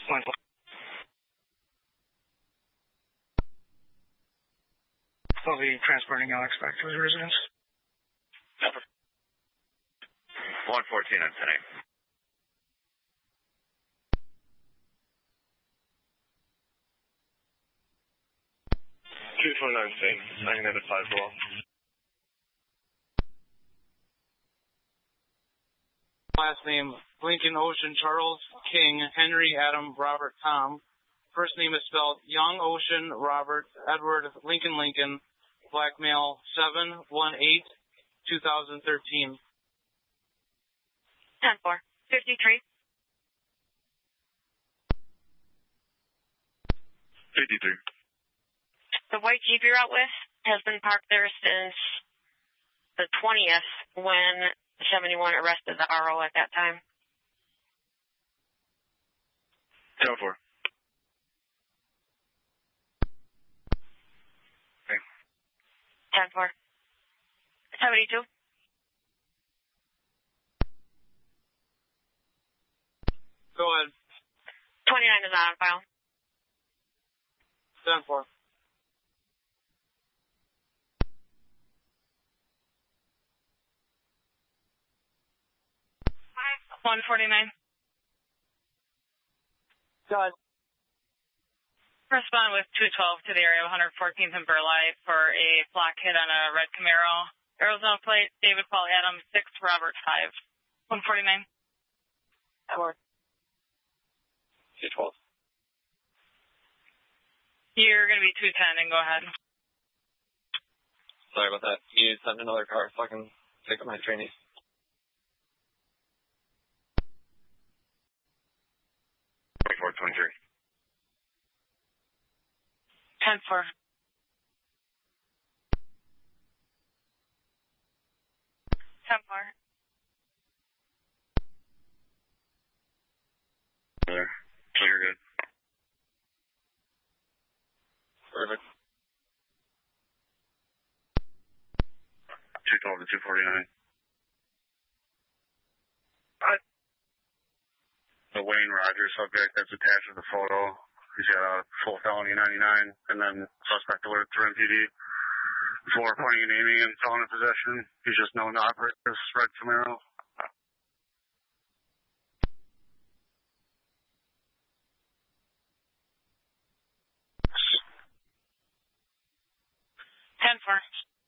I'll be transporting Alex back to his residence. 114 on 10. 229 State, 99 to 5 below. Last name, Lincoln Ocean Charles King Henry Adam Robert Tom. First name is spelled Young Ocean Robert Edward Lincoln Lincoln. Black male 7/18/2013. 10-4. 53. 53. The white Jeep you're out with has been parked there since the 20th when 71 arrested the RO at that time. 10-4. 10-4. 72. Go ahead. 29 is not on file. 10-4. 149. Go ahead. Respond with 212 to the area of 114th and Burleigh for a block hit on a red Camaro. Arizona plate, David Paul Adams, 6 Robert 5. 149. 4. 212. You're going to be 210 and go ahead. Sorry about that. You sent another car. Fucking pick up my trainees. 2423. 10-4. 10-4. There. So you're good. Perfect. 212 to 249. The Wayne Rogers subject that's attached to the photo. He's got a full felony 99, and then suspect alert through MPD for pointing and aiming and felon in possession. He's just known to operate this red Camaro. 10-4.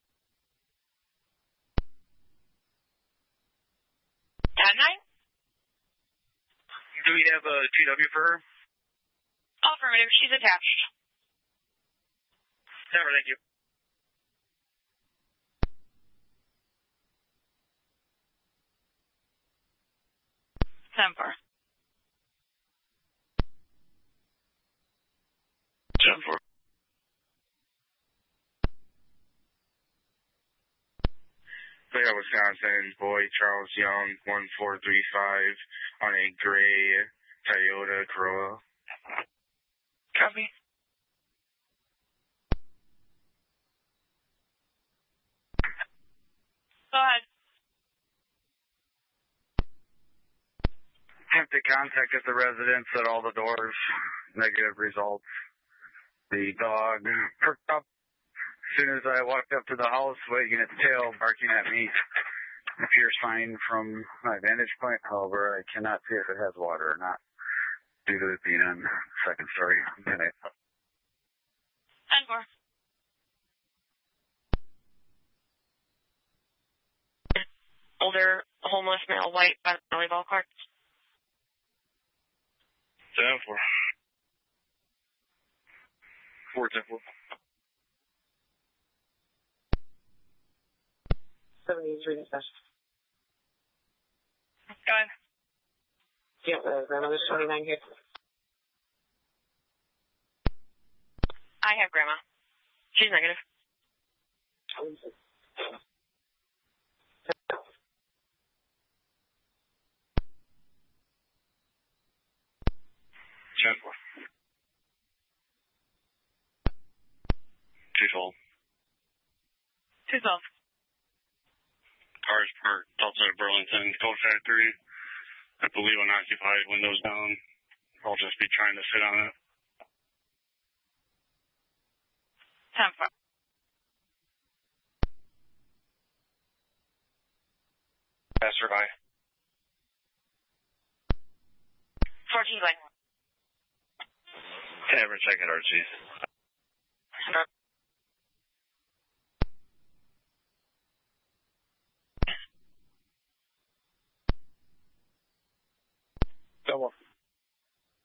10-9. Do we have a TW for her? Affirmative. She's attached. Never, thank you. Semper. 10-4. Clear Wisconsin, boy Charles Young, 1435 on a gray Toyota Corolla. Copy. Go ahead. Attempted contact at the residence at all the doors. Negative results. The dog perked up as soon as I walked up to the house, wagging its tail, barking at me. It appears fine from my vantage point. However, I cannot see if it has water or not, due to it being on second story. 10-4. Older, homeless male, white, by the volleyball courts. 10-4. 4-10-4. 73 discussion. Go ahead. Yeah, grandmother's 29 here. I have grandma. She's negative. 10-4. 212. 212. Cars parked outside of Burlington Coat Factory. I believe unoccupied, windows down. I'll just be trying to sit on it. 10-4. Passerby. 14 blank. Tavern, second Archie's.